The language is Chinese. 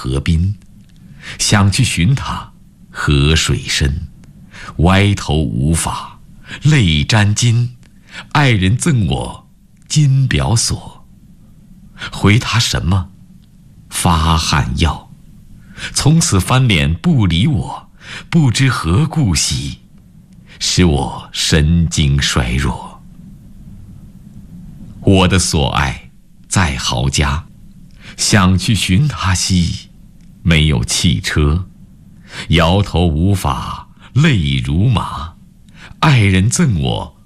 河滨，想去寻他，河水深，歪头无法，泪沾襟。爱人赠我金表锁，回他什么？发汗药。从此翻脸不理我，不知何故兮，使我神经衰弱。我的所爱在豪家，想去寻他兮，没有汽车，摇头无法，泪如麻。爱人赠我